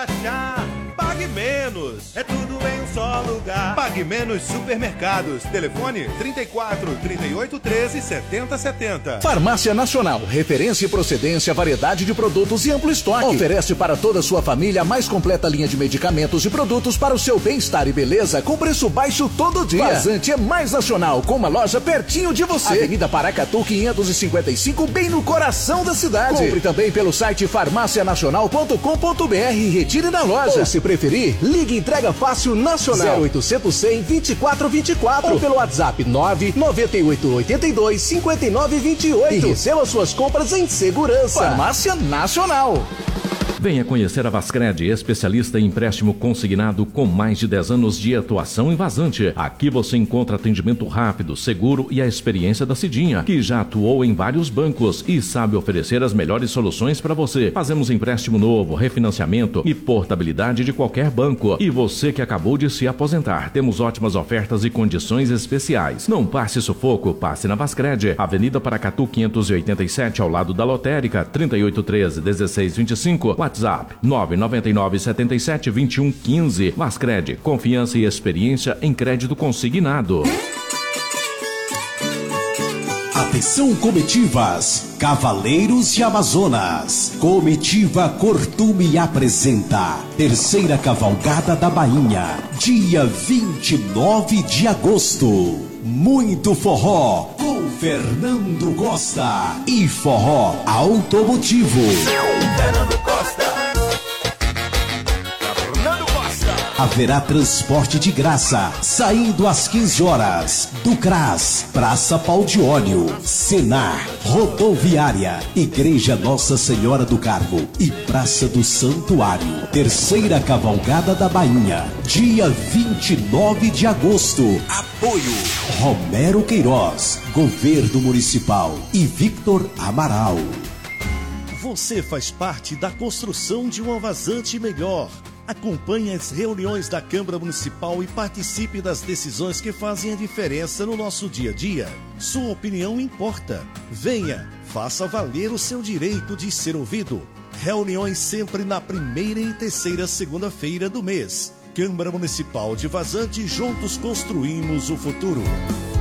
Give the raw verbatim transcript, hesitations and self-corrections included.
relaxar. Pague menos, é tudo em um só lugar. Pague Menos Supermercados. Telefone trinta e quatro, trinta e oito, treze, setenta, setenta. Farmácia Nacional, referência e procedência, variedade de produtos e amplo estoque. Oferece para toda a sua família a mais completa linha de medicamentos e produtos para o seu bem-estar e beleza com preço baixo todo dia. Vazante é mais nacional, com uma loja pertinho de você. Avenida Paracatu quinhentos e cinquenta e cinco, bem no coração da cidade. Compre também pelo site farmácia nacional ponto com ponto br e retire na loja. Ou, se preferir, ligue Entrega Fácil Nacional zero oitocentos, cem, vinte e quatro vinte e quatro ou pelo WhatsApp nove nove oito oito dois, cinco nove dois oito e receba suas compras em segurança. Farmácia Nacional. Venha conhecer a Vascred, especialista em empréstimo consignado com mais de dez anos de atuação em vazante. Aqui você encontra atendimento rápido, seguro e a experiência da Cidinha, que já atuou em vários bancos e sabe oferecer as melhores soluções para você. Fazemos empréstimo novo, refinanciamento e portabilidade de qualquer banco. E você que acabou de se aposentar, temos ótimas ofertas e condições especiais. Não passe sufoco, passe na Vascred, Avenida Paracatu quinhentos e oitenta e sete, ao lado da Lotérica, trinta e oito, treze, dezesseis, vinte e cinco, WhatsApp nove nove nove, sete sete, dois um um cinco. Vascred, confiança e experiência em crédito consignado. Atenção, comitivas, Cavaleiros de Amazonas. Comitiva Cortume apresenta Terceira Cavalgada da Bainha, dia vinte e nove de agosto. Muito forró com Fernando Costa e forró automotivo. Fernando Costa. Fernando Costa. Haverá transporte de graça, saindo às quinze horas, do CRAS, Praça Pau de Óleo, Senar, Rodoviária, Igreja Nossa Senhora do Carmo e Praça do Santuário. Terceira Cavalgada da Bainha, dia vinte e nove de agosto. Apoio Romero Queiroz, Governo Municipal e Victor Amaral. Você faz parte da construção de uma vazante melhor. Acompanhe as reuniões da Câmara Municipal e participe das decisões que fazem a diferença no nosso dia a dia. Sua opinião importa. Venha, faça valer o seu direito de ser ouvido. Reuniões sempre na primeira e terceira segunda-feira do mês. Câmara Municipal de Vazante, juntos construímos o futuro.